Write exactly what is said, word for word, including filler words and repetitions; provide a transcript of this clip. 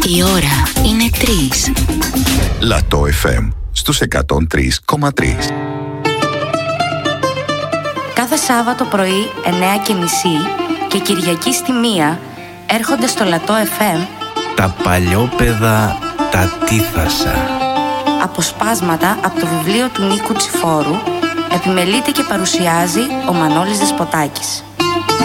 Η ώρα είναι τρεις. Λατό εφ εμ στους εκατόν τρία κόμμα τρία. Κάθε Σάββατο πρωί εννιά και μισή και Κυριακή στη μία έρχονται στο Λατό εφ εμ τα παλιόπαιδα τα Τίθασα. Αποσπάσματα από το βιβλίο του Νίκου Τσιφόρου. Επιμελείται και παρουσιάζει ο Μανώλης Δεσποτάκης.